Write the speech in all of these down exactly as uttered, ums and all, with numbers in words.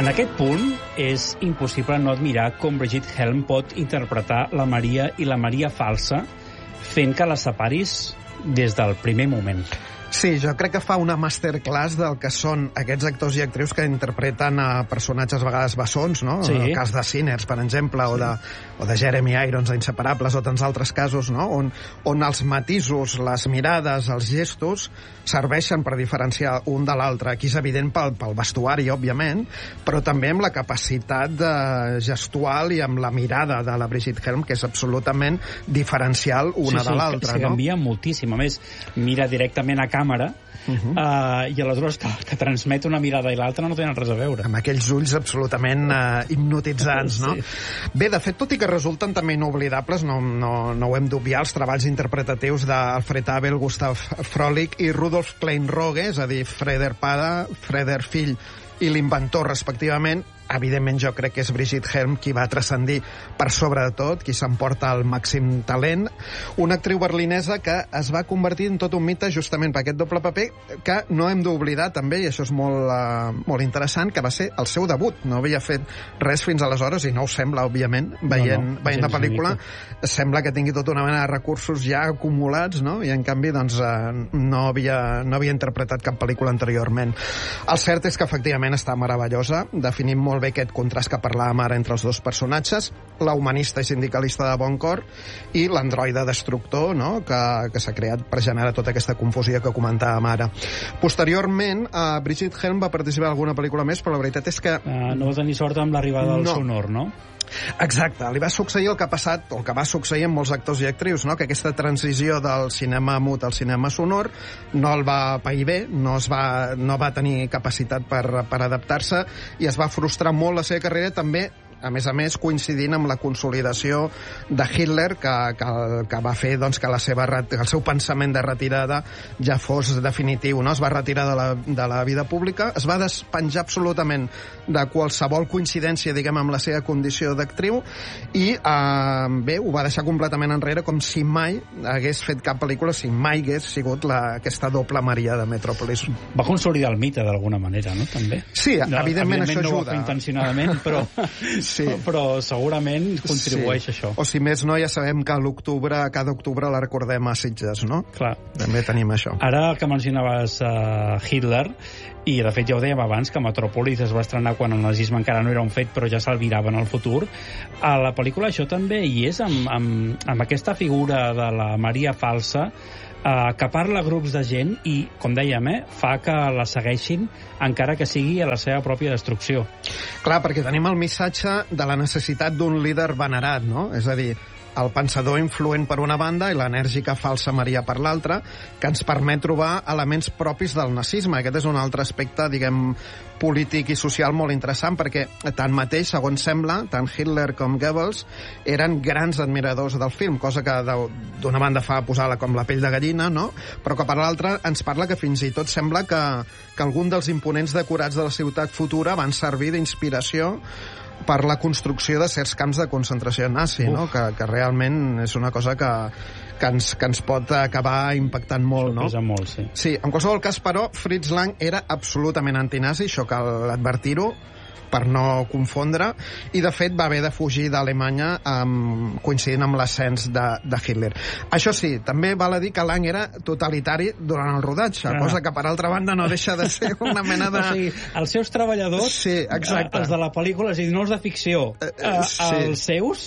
En aquest punt és impossible no admirar com Brigitte Helm pot interpretar la Maria i la Maria falsa fent que la separis des del primer moment. Sí, jo crec que fa una masterclass del que són aquests actors i actrius que interpreten a personatges a vegades bessons, no? Sí. El cas de Sinners, per exemple, sí. o, de, o de Jeremy Irons, a Inseparables, o tants altres casos, no? On, on els matisos, les mirades, els gestos serveixen per diferenciar un de l'altre. Aquí és evident pel, pel vestuari, òbviament, però també amb la capacitat de gestual i amb la mirada de la Brigitte Helm, que és absolutament diferencial una sí, sí, de l'altra, no? Sí, canvia no? moltíssim. A més, mira directament a càmera uh -huh. uh, i aleshores que, que transmet una mirada i l'altra no tenen res a veure. Amb aquells ulls absolutament uh, hipnotitzants, no? Sí. Bé, de fet, tot i que resulten també inoblidables, no, no, no ho hem d'obviar, els treballs interpretatius d'Alfred Abel, Gustav Frolich i Rudolf Klein-Rogge, és a dir, Freder Pare, Freder fill i l'inventor, respectivament. Evidentment, jo crec que és Brigitte Helm qui va transcendir per sobre de tot, qui s'emporta el màxim talent. Una actriu berlinesa que es va convertir en tot un mite justament per aquest doble paper, que no hem d'oblidar també, i això és molt, uh, molt interessant, que va ser el seu debut. No havia fet res fins aleshores, i no ho sembla, òbviament, veient, no, no, veient la pel·lícula. Sembla que tingui tota una mena de recursos ja acumulats, no? I en canvi, doncs, uh, no, havia, no havia interpretat cap pel·lícula anteriorment. El cert és que, efectivament, està meravellosa, definim molt bé aquest contrast que parlàvem ara entre els dos personatges, la humanista i sindicalista de bon cor i l'androide destructor, no? que, que s'ha creat per generar tota aquesta confusió que comentàvem ara. Posteriorment, uh, Brigitte Helm va participar en alguna pel·lícula més, però la veritat és que... Uh, no va tenir sort amb l'arribada del no. sonor, no? Exacte, li va succeir el que ha passat, o el que va succeir amb molts actors i actrius, no? Que aquesta transició del cinema mut al cinema sonor no el va pair bé, no, es va, no va tenir capacitat per, per adaptar-se i es va frustrar molt la seva carrera, també a més a més coincidint amb la consolidació de Hitler, que, que, que va fer doncs, que la seva, el seu pensament de retirada ja fos definitiu, no? Es va retirar de la, de la vida pública, es va despenjar absolutament de qualsevol coincidència, diguem, amb la seva condició d'actriu i eh, bé, ho va deixar completament enrere, com si mai hagués fet cap pel·lícula, si mai hagués sigut la, aquesta doble Maria de Metròpolis. Va consolidar el mite d'alguna manera, no? També. Sí, evidentment, no, evidentment això no ajuda. No ho va fer intencionadament, però... Sí. Però segurament contribueix sí. això. O si més no, ja sabem que l'octubre, cada octubre la recordem a Sitges, no? Clar. També tenim això. Ara que mencionaves uh, Hitler, i de fet ja ho dèiem abans, que Metròpolis es va estrenar quan el nazisme encara no era un fet, però ja s'albirava en el futur, a la pel·lícula això també hi és, amb, amb, amb aquesta figura de la Maria falsa, Uh, que parla a grups de gent i, com dèiem, eh, fa que la segueixin encara que sigui a la seva pròpia destrucció. Clar, perquè tenim el missatge de la necessitat d'un líder venerat, no? És a dir, el pensador influent per una banda i l'enèrgica falsa Maria per l'altra, que ens permet trobar elements propis del nazisme. Aquest és un altre aspecte, diguem, polític i social molt interessant, perquè tanmateix, segons sembla, tant Hitler com Goebbels eren grans admiradors del film, cosa que d'una banda fa posar-la com la pell de gallina, no? Però que per l'altra ens parla que fins i tot sembla que, que algun dels imponents decorats de la ciutat futura van servir d'inspiració per la construcció de certs camps de concentració nazi, no? Que, que realment és una cosa que, que, ens, que ens pot acabar impactant molt, no? Pesa molt, sí. Sí, en qualsevol cas, però, Fritz Lang era absolutament antinazi, això cal advertir-ho, per no confondre, i de fet va haver de fugir d'Alemanya um, coincidint amb l'ascens de, de Hitler. Això sí, també val a dir que Lang era totalitari durant el rodatge, ah. cosa que per altra banda no deixa de ser una mena de... O sigui, els seus treballadors, sí, exacte. els de la pel·lícula, és a dir, no els de ficció, uh, uh, sí. els seus...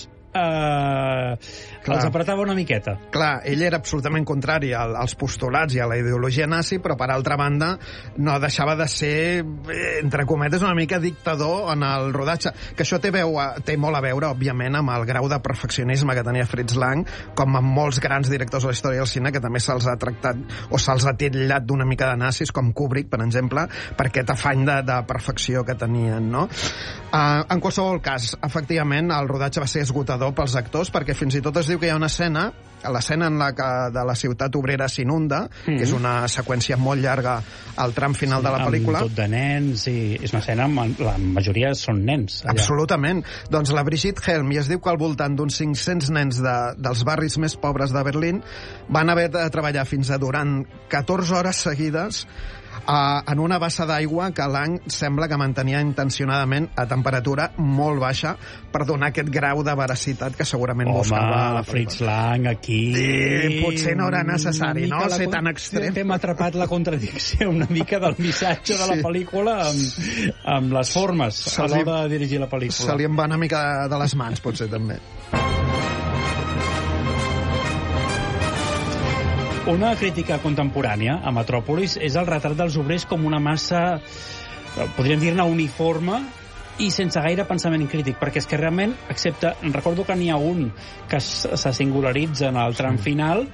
Uh, els apretava una miqueta. Clar, ell era absolutament contrari als postulats i a la ideologia nazi, però per altra banda no deixava de ser, entre cometes, una mica dictador en el rodatge, que això té, veu, té molt a veure, òbviament, amb el grau de perfeccionisme que tenia Fritz Lang, com amb molts grans directors de la història del cine, que també se'ls ha tractat o se'ls ha titllat d'una mica de nazis, com Kubrick, per exemple, per aquest afany de, de perfecció que tenien, no? Uh, en qualsevol cas, efectivament, el rodatge va ser esgotador pels actors, perquè fins i tot es diu que hi ha una escena, l'escena en la que de la ciutat obrera s'inunda, mm-hmm. que és una seqüència molt llarga al tram final sí, de la pel·lícula. Amb tot de nens, i és una escena amb la majoria són nens. Allà. Absolutament. Doncs la Brigitte Helm, i es diu que al voltant d'uns cinc-cents nens de, dels barris més pobres de Berlín van haver de treballar fins a durant catorze hores seguides Uh, en una bassa d'aigua que Lang sembla que mantenia intencionadament a temperatura molt baixa per donar aquest grau de veracitat que segurament Home, buscava. Home, Fritz Lang, aquí... Sí, potser no era necessari, no?, ser tan extrem. Hem atrapat la contradicció una mica del missatge de la Sí. pel·lícula amb, amb les formes a l'hora de dirigir la pel·lícula. Se li en va una mica de les mans, potser, també. Una crítica contemporània a Metròpolis és el retrat dels obrers com una massa, podríem dir-ne, uniforme i sense gaire pensament crític, perquè és que realment, excepte, recordo que n'hi ha un que se singularitza en el tram final,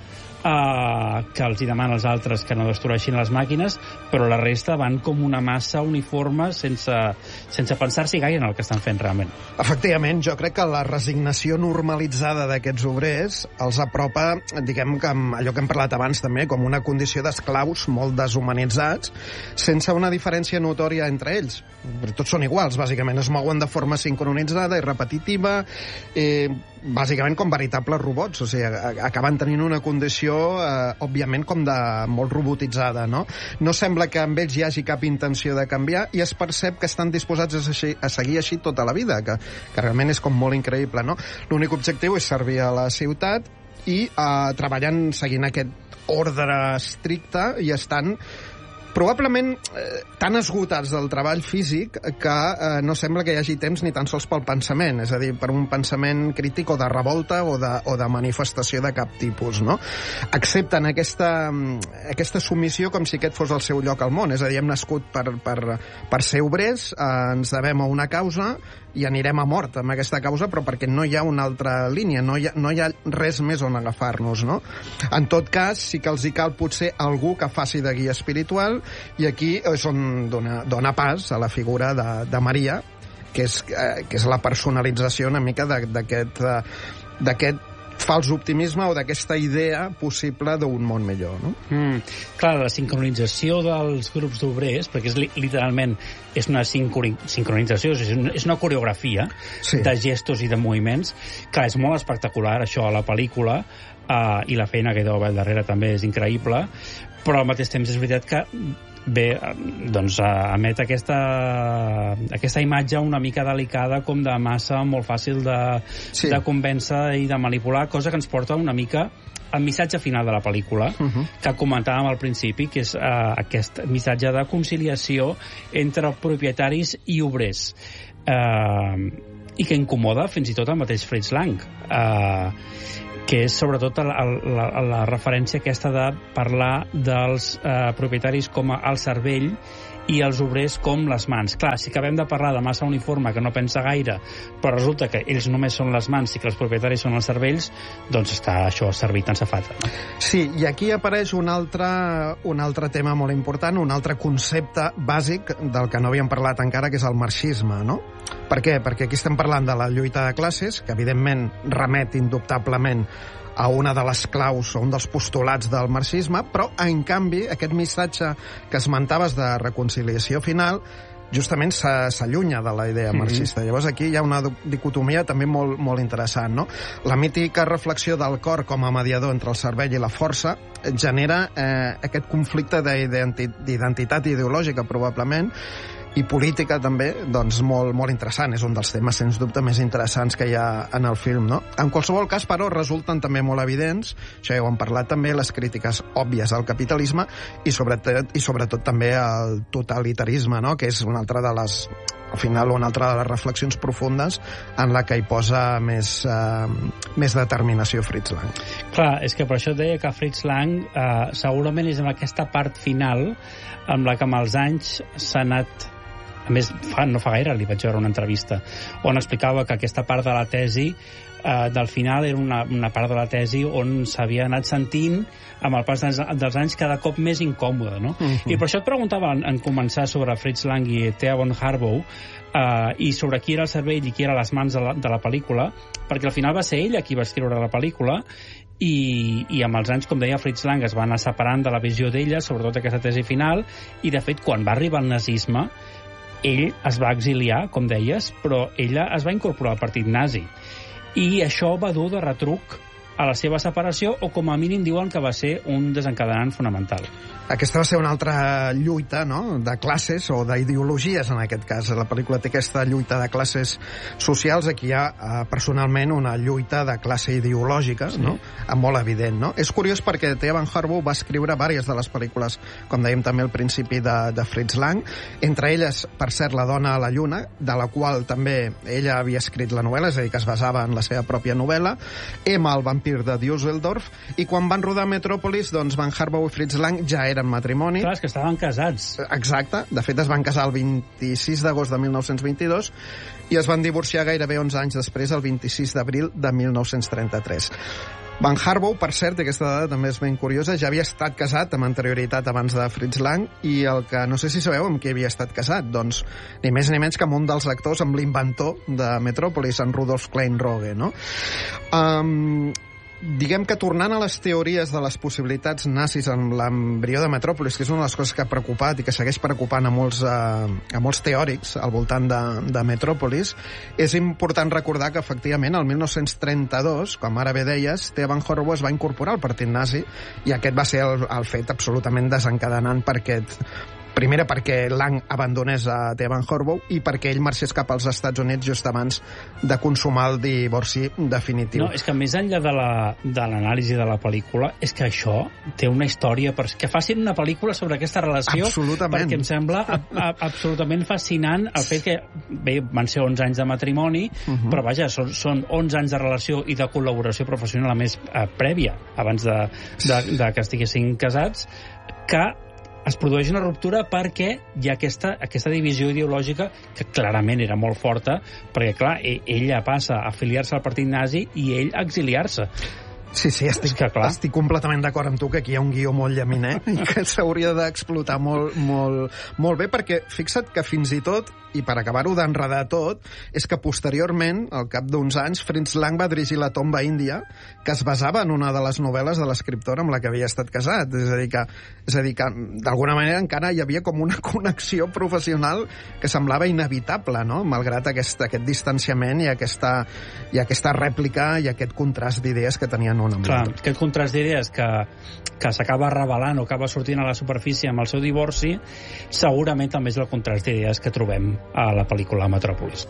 Uh, que els hi demana als altres que no destrueixin les màquines, però la resta van com una massa uniforme sense, sense pensar-s'hi gaire en el que estan fent realment. Efectivament, jo crec que la resignació normalitzada d'aquests obrers els apropa, diguem que amb allò que hem parlat abans també, com una condició d'esclaus molt deshumanitzats, sense una diferència notòria entre ells. Tots són iguals, bàsicament, es mouen de forma sincronitzada i repetitiva, eh, bàsicament com veritables robots, o sigui, acaben tenint una condició, eh, òbviament, com de molt robotitzada, no? No sembla que amb ells hi hagi cap intenció de canviar i es percep que estan disposats a, així, a seguir així tota la vida, que, que realment és com molt increïble, no? L'únic objectiu és servir a la ciutat i eh, treballant seguint aquest ordre estricte i estan probablement eh, tan esgotats del treball físic que eh, no sembla que hi hagi temps ni tan sols pel pensament, és a dir, per un pensament crític o de revolta o de, o de manifestació de cap tipus, no? Accepten aquesta, aquesta submissió com si aquest fos el seu lloc al món, és a dir, hem nascut per, per, per ser obrers, eh, ens devem a una causa i anirem a mort amb aquesta causa, però perquè no hi ha una altra línia, no hi ha, no hi ha res més on agafar-nos, no? En tot cas, sí que els hi cal potser algú que faci de guia espiritual, i aquí és on dona, dona pas a la figura de, de Maria, que és, eh, que és la personalització una mica d'aquest d'aquest fals optimisme o d'aquesta idea possible d'un món millor, no? Mm, clar, la sincronització dels grups d'obrers, perquè és literalment és una sincronització, és una, és una coreografia sí. de gestos i de moviments, clar, és molt espectacular això a la pel·lícula, uh, i la feina que deu haver al darrere també és increïble, però al mateix temps és veritat que bé, doncs emet aquesta aquesta imatge una mica delicada com de massa molt fàcil de, sí. de convèncer i de manipular, cosa que ens porta una mica al missatge final de la pel·lícula, uh -huh. que comentàvem al principi, que és uh, aquest missatge de conciliació entre propietaris i obrers, uh, i que incomoda fins i tot el mateix Fritz Lang, uh, que és sobretot la, la, la referència aquesta de parlar dels eh, propietaris com a el cervell i els obrers com les mans. Clar, si acabem de parlar de massa uniforme que no pensa gaire, però resulta que ells només són les mans i que els propietaris són els cervells, doncs està això servit en safata. No? Sí, i aquí apareix un altre, un altre tema molt important, un altre concepte bàsic del que no havíem parlat encara, que és el marxisme, no? Per què? Perquè aquí estem parlant de la lluita de classes, que evidentment remet indubtablement a una de les claus o un dels postulats del marxisme, però, en canvi, aquest missatge que esmentaves de reconciliació final justament s'allunya de la idea marxista. Mm-hmm. Llavors aquí hi ha una dicotomia també molt, molt interessant, no? La mítica reflexió del cor com a mediador entre el cervell i la força genera eh, aquest conflicte d'identitat ideològica, probablement, i política també, doncs molt, molt interessant. És un dels temes, sens dubte, més interessants que hi ha en el film, no? En qualsevol cas, però, resulten també molt evidents, això ja ho hem parlat també, les crítiques òbvies al capitalisme i sobretot, i sobretot també al totalitarisme, no? Que és una altra de les, al final, una altra de les reflexions profundes en la que hi posa més, eh, més determinació Fritz Lang. Clar, és que per això deia que Fritz Lang eh, segurament és en aquesta part final amb la que amb els anys s'ha anat. A més, fa, no fa gaire li vaig veure una entrevista on explicava que aquesta part de la tesi eh, del final era una, una part de la tesi on s'havia anat sentint amb el pas dels, dels anys cada cop més incòmode, no? Uh-huh. I per això et preguntava en, en començar sobre Fritz Lang i Thea von Harbou eh, i sobre qui era el cervell i qui era les mans de la, de la pel·lícula, perquè al final va ser ella qui va escriure la pel·lícula i, i amb els anys, com deia Fritz Lang, es va anar separant de la visió d'ella, sobretot aquesta tesi final, i de fet quan va arribar el nazisme ell es va exiliar, com deies, però ella es va incorporar al partit nazi. I això va dur de retruc a la seva separació, o com a mínim diuen que va ser un desencadenant fonamental. Aquesta va ser una altra lluita, no?, de classes o d'ideologies, en aquest cas. La pel·lícula té aquesta lluita de classes socials. Aquí hi ha, eh, personalment, una lluita de classe ideològica, sí, no?, molt evident, no? És curiós perquè Thea Van Harboe va escriure diverses de les pel·lícules, com dèiem també al principi, de, de Fritz Lang, entre elles, per cert, La dona a la lluna, de la qual també ella havia escrit la novel·la, és a dir, que es basava en la seva pròpia novel·la, Emma, el vampir de Düsseldorf, i quan van rodar Metròpolis, doncs Van Harboe i Fritz Lang ja eren matrimoni. Clar, és que estaven casats. Exacte. De fet, es van casar el vint-i-sis d'agost de mil nou-cents vint-i-dos i es van divorciar gairebé onze anys després, el vint-i-sis d'abril de mil nou-cents trenta-tres. Van Harboe, per cert, i aquesta dada també és ben curiosa, ja havia estat casat amb anterioritat abans de Fritz Lang, i el que no sé si sabeu amb qui havia estat casat, doncs ni més ni menys que amb un dels actors, amb l'inventor de Metròpolis, en Rudolf Klein-Rogge, no? Um, diguem que tornant a les teories de les possibilitats nazis amb l'embrió de Metròpolis, que és una de les coses que ha preocupat i que segueix preocupant a molts, eh, a molts teòrics al voltant de, de Metròpolis, és important recordar que efectivament el mil nou-cents trenta-dos, com ara bé deies, Thea Van Harboe es va incorporar al partit nazi, i aquest va ser el, el fet absolutament desencadenant per aquest... Primera, perquè Lang abandonés a Thea Van Harboe i perquè ell marxés cap als Estats Units just abans de consumar el divorci definitiu. No, és que més enllà de la, de l'anàlisi de la pel·lícula, és que això té una història... Per... Que facin una pel·lícula sobre aquesta relació, perquè em sembla a, a, absolutament fascinant el fet que, bé, van ser onze anys de matrimoni, uh -huh. però vaja, són, són onze anys de relació i de col·laboració professional, a més, eh, prèvia, abans de, de, de que estiguessin casats, que es produeix una ruptura perquè hi ha aquesta, aquesta divisió ideològica que clarament era molt forta, perquè, clar, ella passa a afiliar-se al partit nazi i ell a exiliar-se. Sí, sí, estic, que, estic completament d'acord amb tu que aquí hi ha un guió molt llaminer i que s'hauria d'explotar molt, molt, molt bé, perquè fixa't que fins i tot, i per acabar-ho d'enredar tot, és que posteriorment, al cap d'uns anys, Fritz Lang va dirigir La tomba índia, que es basava en una de les novel·les de l'escriptora amb la que havia estat casat. És a dir, que, és a dir que d'alguna manera encara hi havia com una connexió professional que semblava inevitable, no?, malgrat aquest, aquest distanciament i aquesta, i aquesta rèplica i aquest contrast d'idees que tenien una amb Clar, l'altra. aquest contrast d'idees que, que s'acaba revelant o acaba sortint a la superfície amb el seu divorci, segurament també és el contrast d'idees que trobem a la pel·lícula Metròpolis.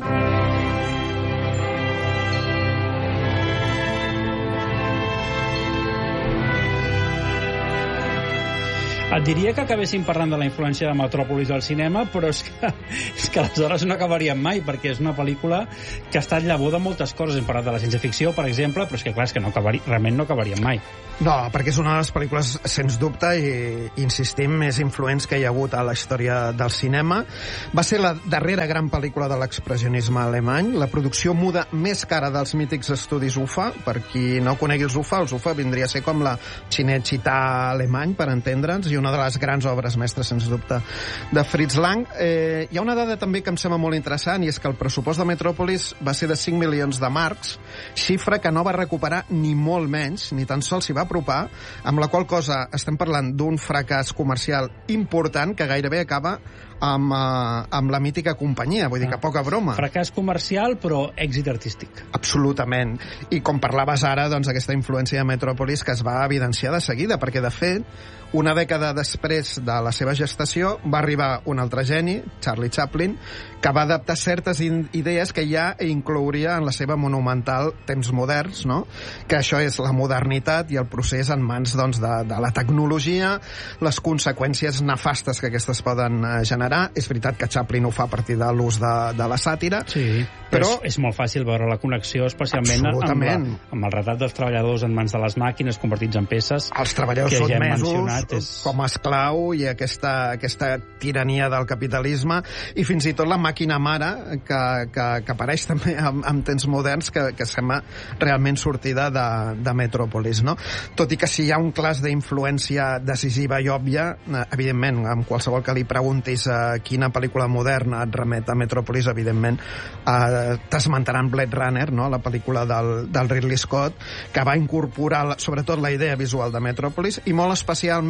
Et diria que acabéssim parlant de la influència de Metròpolis al cinema, però és que, és que aleshores no acabaríem mai, perquè és una pel·lícula que ha estat llavor de moltes coses. Hem parlat de la ciència-ficció, per exemple, però és que, clar, és que no acabaria, realment no acabaríem mai. No, perquè és una de les pel·lícules, sens dubte, i insistim, més influents que hi ha hagut a la història del cinema. Va ser la darrera gran pel·lícula de l'expressionisme alemany, la producció muda més cara dels mítics estudis U F A. Per qui no conegui els U F A, els U F A vindria a ser com la Cinecittà alemany, per entendre'ns, i una de les grans obres mestres, sens dubte, de Fritz Lang. Eh, hi ha una dada també que em sembla molt interessant, i és que el pressupost de Metròpolis va ser de cinc milions de marcs, xifra que no va recuperar ni molt menys, ni tan sols s'hi va apropar, amb la qual cosa estem parlant d'un fracàs comercial important que gairebé acaba amb, uh, amb la mítica companyia, vull dir que poca broma. Fracàs comercial, però èxit artístic. Absolutament. I com parlaves ara, doncs aquesta influència de Metròpolis que es va evidenciar de seguida, perquè de fet, una dècada després de la seva gestació va arribar un altre geni, Charlie Chaplin, que va adaptar certes idees que ja inclouria en la seva monumental Temps moderns, no?, que això és la modernitat i el procés en mans, doncs, de, de la tecnologia, les conseqüències nefastes que aquestes poden generar. És veritat que Chaplin ho fa a partir de l'ús de, de la sàtira, sí, però, però és, és molt fàcil veure la connexió, especialment amb, la, amb el retrat dels treballadors en mans de les màquines convertits en peces. Els treballadors que ja sotmesos és... com a esclau i aquesta, aquesta tirania del capitalisme, i fins i tot la màquina mare que, que, que apareix també en, en temps moderns, que, que sembla realment sortida de, de Metròpolis, no? Tot i que si hi ha un clars d'influència decisiva i òbvia, evidentment, amb qualsevol que li preguntis a quina pel·lícula moderna et remet a Metròpolis, evidentment eh, t'esmentaran Blade Runner, no?, la pel·lícula del, del Ridley Scott, que va incorporar sobretot la idea visual de Metròpolis, i molt especialment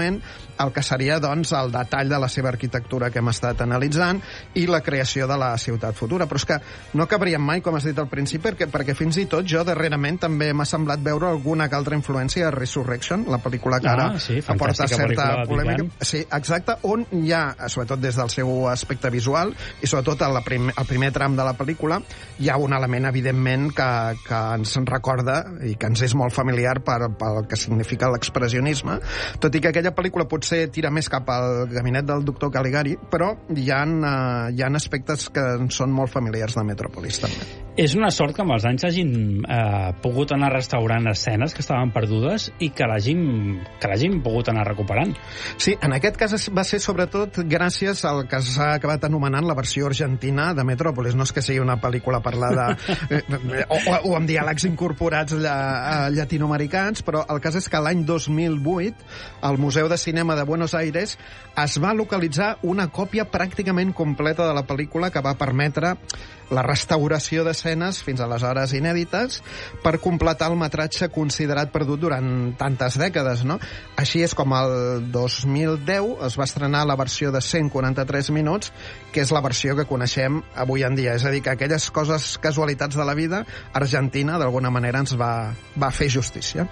especialment el que seria doncs, el detall de la seva arquitectura que hem estat analitzant i la creació de la ciutat futura. Però és que no acabaríem mai, com has dit al principi, perquè, perquè fins i tot jo darrerament també m'ha semblat veure alguna que altra influència a Resurrection, la pel·lícula que ara ah, sí, aporta certa polèmica. Picant. Sí, exacte, on hi ha, sobretot des del seu aspecte visual i sobretot al prim, primer tram de la pel·lícula, hi ha un element, evidentment, que, que ens recorda i que ens és molt familiar per, pel que significa l'expressionisme, tot i que aquella pel·lícula potser tira més cap al gabinet del doctor Caligari, però hi ha, uh, hi ha aspectes que són molt familiars de Metropolis, també. És una sort que amb els anys hagin eh, pogut anar restaurant escenes que estaven perdudes i que l'hagin que l'hagin pogut anar recuperant. Sí, en aquest cas va ser sobretot gràcies al que s'ha acabat anomenant la versió argentina de Metropolis. No és que sigui una pel·lícula parlada o, o, o amb diàlegs incorporats lla, llatinoamericans, però el cas és que l'any dos mil vuit al Museu de Cinema de Buenos Aires es va localitzar una còpia pràcticament completa de la pel·lícula que va permetre la restauració d'escenes fins aleshores inèdites per completar el metratge considerat perdut durant tantes dècades, no? Així és com el dos mil deu es va estrenar la versió de cent quaranta-tres minuts, que és la versió que coneixem avui en dia. És a dir, que aquelles coses, casualitats de la vida, Argentina, d'alguna manera, ens va, va fer justícia.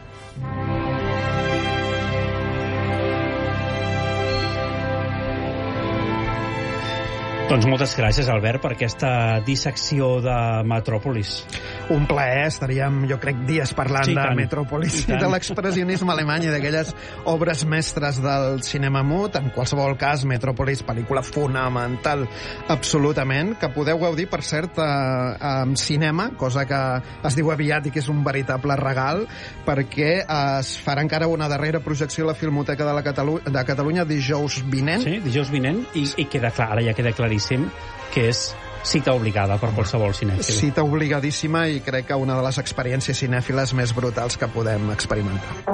Doncs moltes gràcies, Albert, per aquesta dissecció de Metròpolis. Un plaer, estaríem, jo crec, dies parlant sí, de Metròpolis i, i de l'expressionisme alemany i d'aquelles obres mestres del cinema mut. En qualsevol cas, Metròpolis, pel·lícula fonamental, absolutament, que podeu gaudir, per cert, amb cinema, cosa que es diu aviat i que és un veritable regal, perquè es farà encara una darrera projecció a la Filmoteca de, la Catalu de Catalunya dijous vinent. Sí, dijous vinent, i, i queda clar, ara ja queda claríssim que és cita obligada per qualsevol cinèfil. Cita obligadíssima i crec que una de les experiències cinèfiles més brutals que podem experimentar.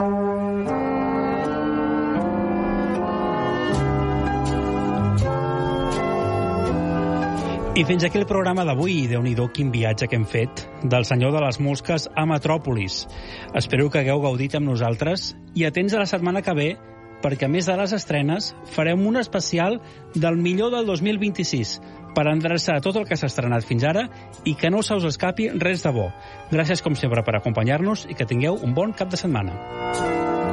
I fins aquí el programa d'avui. Déu-n'hi-do quin viatge que hem fet del Senyor de les Mosques a Metròpolis. Espero que hagueu gaudit amb nosaltres i atents a la setmana que ve, perquè a més de les estrenes farem un especial del millor del dos mil vint-i-sis per endreçar tot el que s'ha estrenat fins ara i que no se us escapi res de bo. Gràcies com sempre per acompanyar-nos i que tingueu un bon cap de setmana.